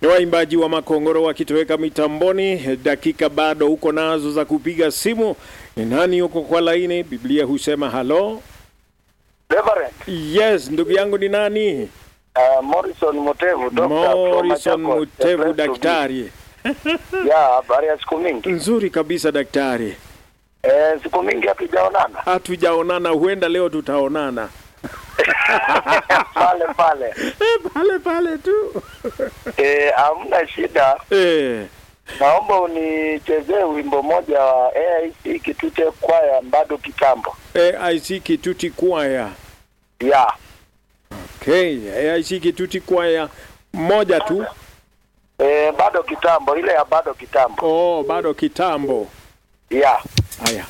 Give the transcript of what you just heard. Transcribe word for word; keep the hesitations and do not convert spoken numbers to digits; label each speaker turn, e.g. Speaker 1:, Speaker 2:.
Speaker 1: Ni waimbaji wa Makongoro wakitoweka mitamboni. Dakika bado uko nazo za kupiga simu. Ni nani uko kwa laini? Biblia husema halo.
Speaker 2: Reverend.
Speaker 1: Yes, ndugu yangu ni nani?
Speaker 2: Uh, Morrison Mutevu, doctor.
Speaker 1: Morrison Mutevu, daktari.
Speaker 2: Ya, habari ya siku mingi.
Speaker 1: Nzuri kabisa daktari.
Speaker 2: Eh, siku mingi hatujaonana.
Speaker 1: Hatujaonana, huenda leo tutaonana.
Speaker 2: pale pale.
Speaker 1: pale pale tu.
Speaker 2: Eh, hamna shida.
Speaker 1: Eh.
Speaker 2: Naomba unichezee wimbo moja wa A I C Kitute Kwaya bado kitambo.
Speaker 1: A I C Kituti Kwaya.
Speaker 2: Ya.
Speaker 1: Okay, A I C Kituti Kwaya moja tu.
Speaker 2: Eh, bado kitambo, ile ya bado kitambo.
Speaker 1: Oh, bado kitambo.
Speaker 2: Ya.
Speaker 1: Haya,